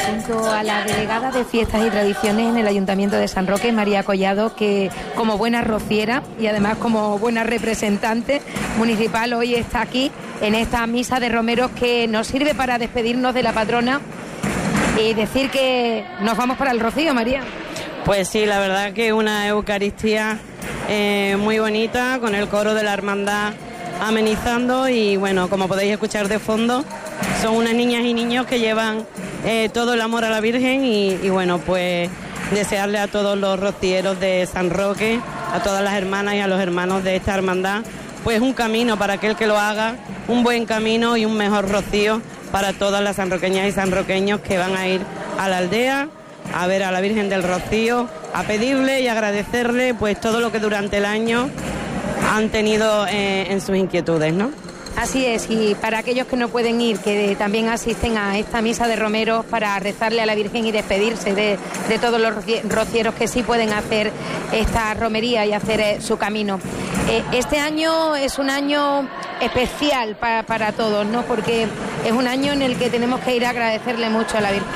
junto a la delegada de Fiestas y Tradiciones en el Ayuntamiento de San Roque, María Collado, que como buena rociera y además como buena representante municipal hoy está aquí en esta misa de romeros que nos sirve para despedirnos de la patrona y decir que nos vamos para el Rocío, María. Pues sí, la verdad que una Eucaristía muy bonita, con el coro de la hermandad amenizando y bueno, como podéis escuchar de fondo, son unas niñas y niños que llevan todo el amor a la Virgen y bueno, pues desearle a todos los rocieros de San Roque, a todas las hermanas y a los hermanos de esta hermandad, pues un camino para aquel que lo haga, un buen camino y un mejor rocío para todas las sanroqueñas y sanroqueños que van a ir a la aldea a ver a la Virgen del Rocío, a pedirle y agradecerle pues todo lo que durante el año han tenido en sus inquietudes, ¿no? Así es, y para aquellos que no pueden ir, que también asisten a esta misa de romeros para rezarle a la Virgen y despedirse de todos los rocieros que sí pueden hacer esta romería y hacer su camino. Este año es un año especial para todos, ¿no? Porque es un año en el que tenemos que ir a agradecerle mucho a la Virgen.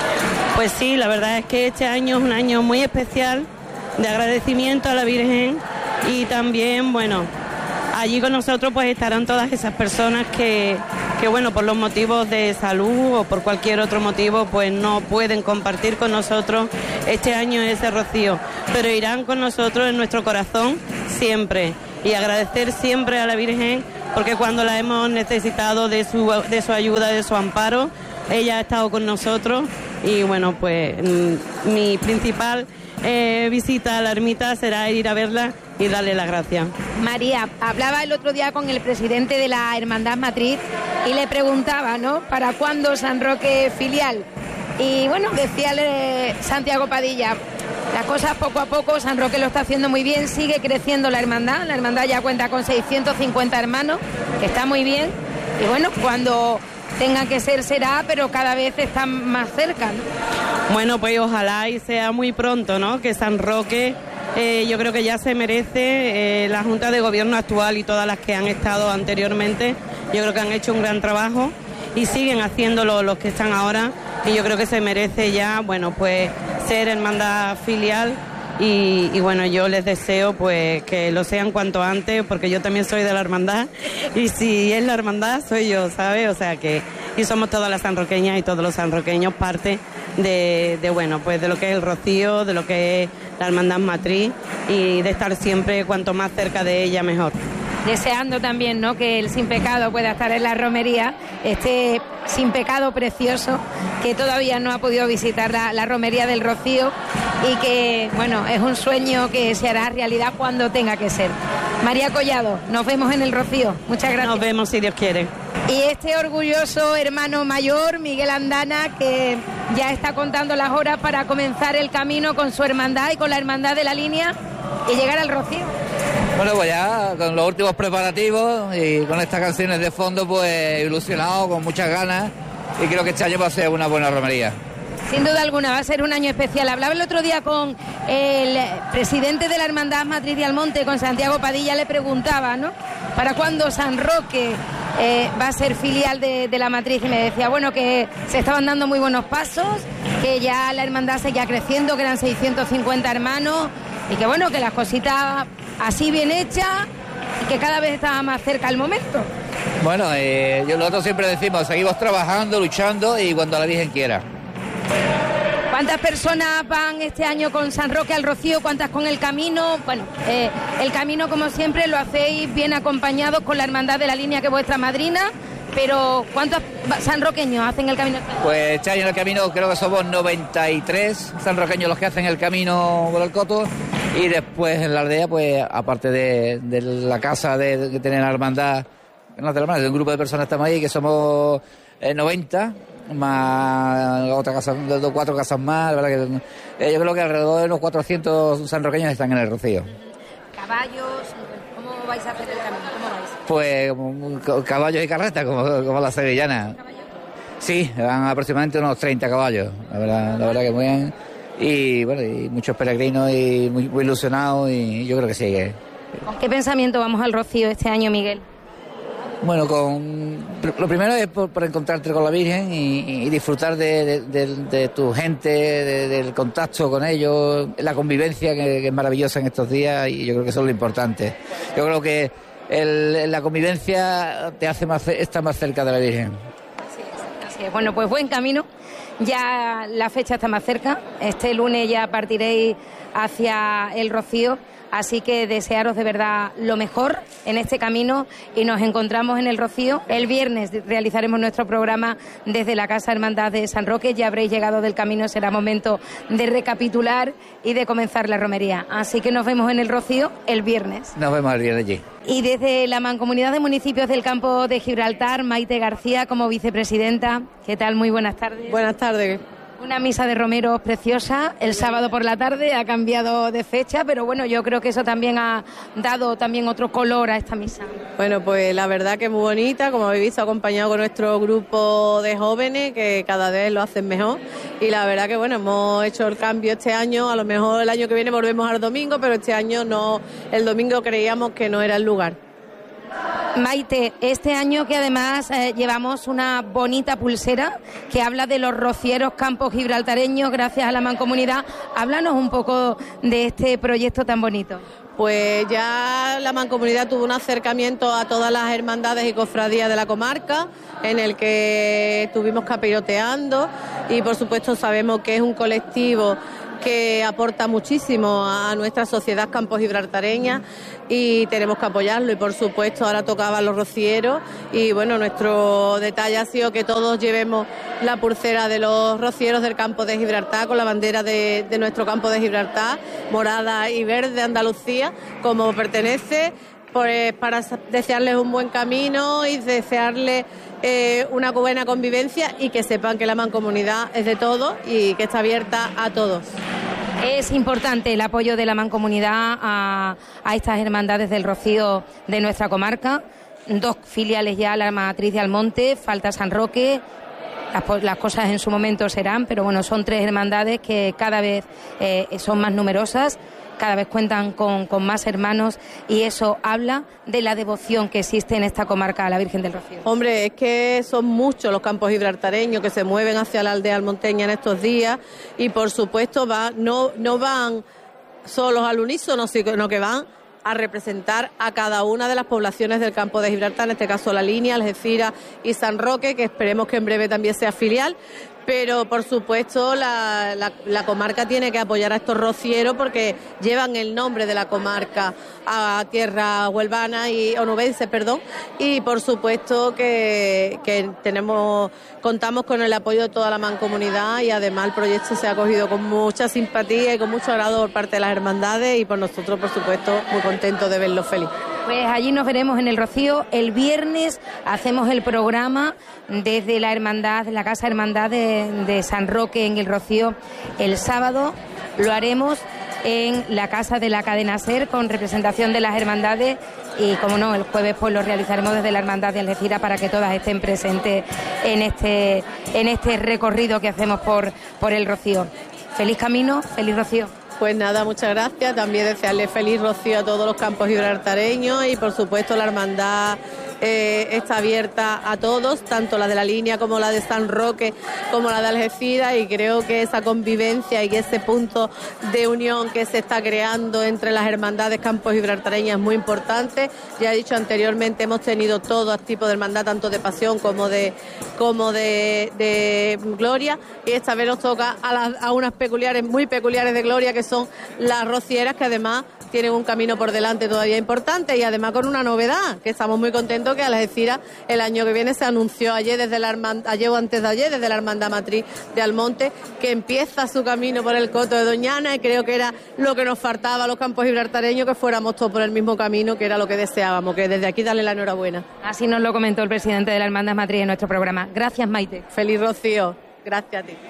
Pues sí, la verdad es que este año es un año muy especial de agradecimiento a la Virgen y también, bueno, allí con nosotros pues estarán todas esas personas que bueno, por los motivos de salud o por cualquier otro motivo pues no pueden compartir con nosotros este año ese rocío, pero irán con nosotros en nuestro corazón siempre y agradecer siempre a la Virgen porque cuando la hemos necesitado de su ayuda, de su amparo, ella ha estado con nosotros y bueno, pues mi principal visita a la ermita será ir a verla y darle las gracias. María, hablaba el otro día con el presidente de la Hermandad Matriz y le preguntaba, ¿no?, ¿para cuándo San Roque filial? Y bueno, decíale Santiago Padilla, las cosas poco a poco, San Roque lo está haciendo muy bien, sigue creciendo la hermandad ya cuenta con 650 hermanos, que está muy bien, y bueno, cuando tenga que ser, será, pero cada vez están más cerca, ¿no? Bueno, pues ojalá y sea muy pronto, ¿no?, que San Roque, yo creo que ya se merece la Junta de Gobierno actual y todas las que han estado anteriormente, yo creo que han hecho un gran trabajo y siguen haciéndolo los que están ahora y yo creo que se merece ya, bueno, pues ser hermandad filial y bueno, yo les deseo pues que lo sean cuanto antes porque yo también soy de la hermandad y si es la hermandad soy yo, ¿sabes? O sea que y somos todas las sanroqueñas y todos los sanroqueños parte de bueno, pues de lo que es el Rocío, de lo que es la hermandad matriz y de estar siempre cuanto más cerca de ella mejor. Deseando también, ¿no?, que el Sin Pecado pueda estar en la romería, este Sin Pecado precioso que todavía no ha podido visitar la romería del Rocío y que, bueno, es un sueño que se hará realidad cuando tenga que ser. María Collado, nos vemos en el Rocío. Muchas gracias. Nos vemos si Dios quiere. Y este orgulloso hermano mayor, Miguel Andana, que ya está contando las horas para comenzar el camino con su hermandad y con la hermandad de la línea y llegar al Rocío. Bueno, pues ya con los últimos preparativos y con estas canciones de fondo, pues ilusionado, con muchas ganas y creo que este año va a ser una buena romería. Sin duda alguna, va a ser un año especial. Hablaba el otro día con el presidente de la Hermandad Matriz de Almonte, con Santiago Padilla, le preguntaba, ¿no?, ¿para cuándo San Roque va a ser filial de la Matriz? Y me decía, bueno, que se estaban dando muy buenos pasos, que ya la hermandad seguía creciendo, que eran 650 hermanos y que bueno, que las cositas así bien hechas y que cada vez estaba más cerca el momento. Bueno, nosotros siempre decimos, seguimos trabajando, luchando y cuando la Virgen quiera. ¿Cuántas personas van este año con San Roque al Rocío? ¿Cuántas con el camino? Bueno, el camino, como siempre, lo hacéis bien acompañados con la hermandad de la línea, que es vuestra madrina, pero ¿cuántos sanroqueños hacen el camino? Pues este año en el camino creo que somos 93 sanroqueños los que hacen el camino por el Coto y después en la aldea, pues aparte de la casa que tiene la hermandad, no de un grupo de personas estamos ahí, que somos 90, más otra casa, 4 casas más, la verdad que yo creo que alrededor de unos 400 sanroqueños están en el Rocío. Caballos, ¿cómo vais a hacer el camino? ¿Cómo vais? Pues caballos y carretas, como la sevillana. Sí, van aproximadamente unos 30 caballos, la verdad que muy bien. Y bueno, y muchos peregrinos y muy ilusionados y yo creo que sí. ¿Con qué pensamiento vamos al Rocío este año, Miguel? Bueno, lo primero es por encontrarte con la Virgen y disfrutar de tu gente, del contacto con ellos, la convivencia que es maravillosa en estos días, y yo creo que eso es lo importante. Yo creo que la convivencia te hace estar más cerca de la Virgen. Así es. Bueno, pues buen camino. Ya la fecha está más cerca. Este lunes ya partiréis hacia el Rocío. Así que desearos de verdad lo mejor en este camino y nos encontramos en el Rocío. El viernes realizaremos nuestro programa desde la Casa Hermandad de San Roque. Ya habréis llegado del camino, será momento de recapitular y de comenzar la romería. Así que nos vemos en el Rocío el viernes. Nos vemos el viernes allí. Y desde la Mancomunidad de Municipios del Campo de Gibraltar, Maite García como vicepresidenta. ¿Qué tal? Muy buenas tardes. Buenas tardes. Una misa de romeros preciosa, el sábado por la tarde, ha cambiado de fecha, pero bueno, yo creo que eso también ha dado también otro color a esta misa. Bueno, pues la verdad que es muy bonita, como habéis visto, acompañado con nuestro grupo de jóvenes que cada vez lo hacen mejor, y la verdad que bueno, hemos hecho el cambio este año, a lo mejor el año que viene volvemos al domingo, pero este año no, el domingo creíamos que no era el lugar. Maite, este año que además llevamos una bonita pulsera que habla de los rocieros campos gibraltareños gracias a la Mancomunidad. Háblanos un poco de este proyecto tan bonito. Pues ya la Mancomunidad tuvo un acercamiento a todas las hermandades y cofradías de la comarca, en el que estuvimos capiroteando, y por supuesto sabemos que es un colectivo que aporta muchísimo a nuestra sociedad campo gibraltareña y tenemos que apoyarlo, y por supuesto ahora tocaban los rocieros, y bueno, nuestro detalle ha sido que todos llevemos la pulsera de los rocieros del campo de Gibraltar con la bandera de nuestro campo de Gibraltar, morada y verde de Andalucía, como pertenece, pues para desearles un buen camino y desearles una buena convivencia, y que sepan que la Mancomunidad es de todos y que está abierta a todos. Es importante el apoyo de la Mancomunidad a estas hermandades del Rocío de nuestra comarca. 2 filiales ya, la matriz de Almonte, falta San Roque. Las cosas en su momento serán, pero bueno, son 3 hermandades que cada vez son más numerosas, cada vez cuentan con más hermanos, y eso habla de la devoción que existe en esta comarca a la Virgen del Rocío. Hombre, es que son muchos los campos gibraltareños que se mueven hacia la aldea almonteña en estos días, y por supuesto no van solos al unísono, sino que van a representar a cada una de las poblaciones del campo de Gibraltar, en este caso La Línea, Algeciras y San Roque, que esperemos que en breve también sea filial. Pero por supuesto la comarca tiene que apoyar a estos rocieros porque llevan el nombre de la comarca a tierra huelvana y onubense, y por supuesto que contamos con el apoyo de toda la Mancomunidad, y además el proyecto se ha acogido con mucha simpatía y con mucho agrado por parte de las hermandades, y por nosotros por supuesto muy contentos de verlos feliz. Pues allí nos veremos en el Rocío. El viernes hacemos el programa desde la hermandad, la Casa Hermandad de San Roque en el Rocío. El sábado lo haremos en la Casa de la Cadena SER con representación de las hermandades, y como no, el jueves pues lo realizaremos desde la Hermandad de Algeciras para que todas estén presentes en este recorrido que hacemos por el Rocío. Feliz camino, feliz Rocío. Pues nada, muchas gracias. También desearle feliz Rocío a todos los campos gibraltareños, y por supuesto la hermandad está abierta a todos, tanto la de La Línea como la de San Roque como la de Algeciras, y creo que esa convivencia y ese punto de unión que se está creando entre las hermandades campos gibraltareñas es muy importante. Ya he dicho anteriormente, hemos tenido todo tipo de hermandad, tanto de pasión como de gloria, y esta vez nos toca a unas muy peculiares de gloria, que son las rocieras, que además tienen un camino por delante todavía importante, y además con una novedad, que estamos muy contentos, que a Algeciras el año que viene se anunció ayer desde la Hermandad Matriz de Almonte, que empieza su camino por el Coto de Doñana, y creo que era lo que nos faltaba a los campos gibraltareños, que fuéramos todos por el mismo camino, que era lo que deseábamos, que desde aquí darle la enhorabuena. Así nos lo comentó el presidente de la Hermandad Matriz en nuestro programa. Gracias, Maite. Feliz Rocío. Gracias a ti.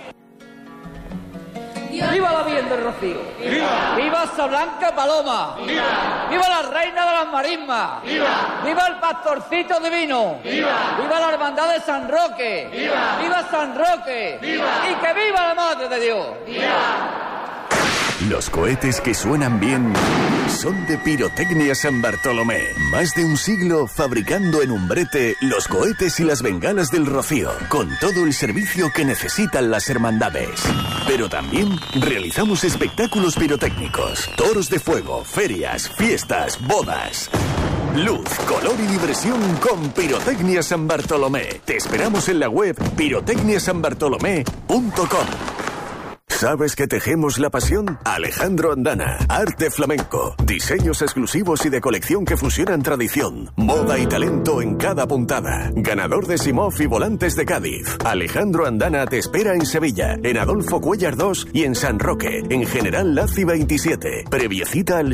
¡Viva la Virgen del Rocío! ¡Viva! ¡Viva Sa Blanca Paloma! ¡Viva! ¡Viva la Reina de las Marismas! ¡Viva! ¡Viva el Pastorcito Divino! ¡Viva! ¡Viva la Hermandad de San Roque! ¡Viva! ¡Viva San Roque! ¡Viva! ¡Y que viva la Madre de Dios! ¡Viva! Los cohetes que suenan bien son de Pirotecnia San Bartolomé. Más de un siglo fabricando en Umbrete los cohetes y las bengalas del Rocío, con todo el servicio que necesitan las hermandades. Pero también realizamos espectáculos pirotécnicos, toros de fuego, ferias, fiestas, bodas. Luz, color y diversión con Pirotecnia San Bartolomé. Te esperamos en la web pirotecniasanbartolomé.com. ¿Sabes que tejemos la pasión? Alejandro Andana, arte flamenco, diseños exclusivos y de colección que fusionan tradición, moda y talento en cada puntada. Ganador de Simov y Volantes de Cádiz. Alejandro Andana te espera en Sevilla, en Adolfo Cuéllar 2 y en San Roque, en General Laci 27. Previa cita al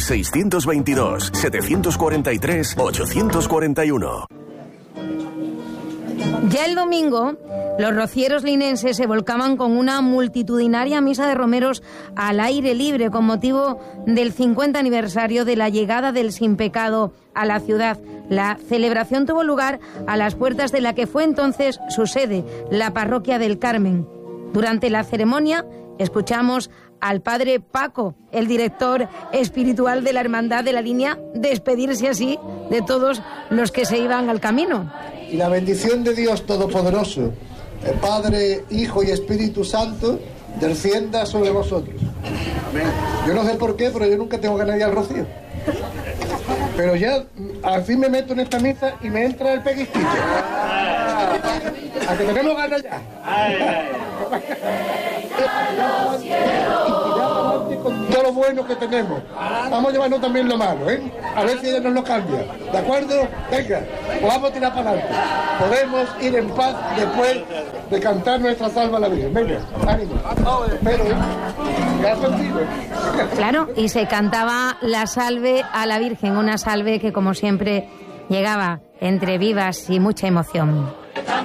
622-743-841. Ya el domingo, los rocieros linenses se volcaban con una multitudinaria misa de romeros al aire libre con motivo del 50 aniversario de la llegada del Sin Pecado a la ciudad. La celebración tuvo lugar a las puertas de la que fue entonces su sede, la Parroquia del Carmen. Durante la ceremonia escuchamos al padre Paco, el director espiritual de la Hermandad de la Línea, despedirse así de todos los que se iban al camino. Y la bendición de Dios Todopoderoso, el Padre, Hijo y Espíritu Santo, descienda sobre vosotros. Amén. Yo no sé por qué, pero yo nunca tengo ganas de ir al Rocío. Pero ya, al fin me meto en esta misa y me entra el peguisquillo. A que tenemos ganas ya. Con todo lo bueno que tenemos. Vamos a llevarnos también lo malo, ¿eh? A ver si ella nos lo cambia. ¿De acuerdo? Venga, pues vamos a tirar para adelante. Podemos ir en paz después de cantar nuestra salva a la Virgen. Venga, ánimo. Pero, claro, y se cantaba la salve a la Virgen, una salve que como siempre llegaba entre vivas y mucha emoción.